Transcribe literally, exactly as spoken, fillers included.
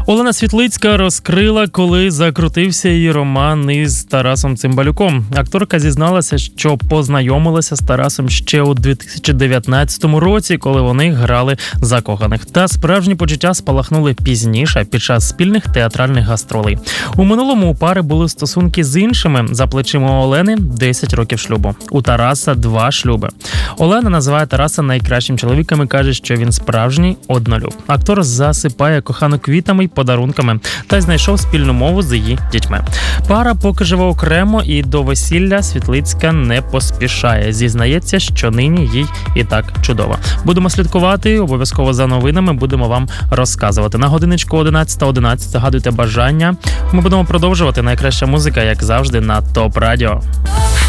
Олена Світлицька розкрила, коли закрутився її роман із Тарасом Цимбалюком. Акторка зізналася, що познайомилася з Тарасом ще у дві тисячі дев'ятнадцятому році, коли вони грали «Закоханих». Та справжні почуття спалахнули пізніше, під час спільних театральних гастролей. У минулому у пари були стосунки з іншими. За плечима Олени десять років шлюбу. У Тараса два шлюби. Олена називає Тараса найкращим чоловіком і каже, що він справжній однолюб. Актор засипає кохану квітами й подарунками та знайшов спільну мову з її дітьми. Пара поки живе окремо і до весілля Світлицька не поспішає. Зізнається, що нині їй і так чудово. Будемо слідкувати, обов'язково за новинами будемо вам розказувати. На годиночку одинадцята одинадцять загадуйте бажання. Ми будемо продовжувати. Найкраща музика, як завжди, на ТОП Радіо.